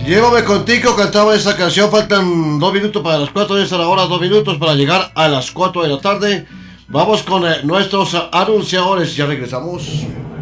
Llévame contigo, cantaba esa canción. Faltan 2 minutos para las 4 de esta hora, 2 minutos para llegar a las 4 de la tarde. Vamos con nuestros anunciadores, ya regresamos.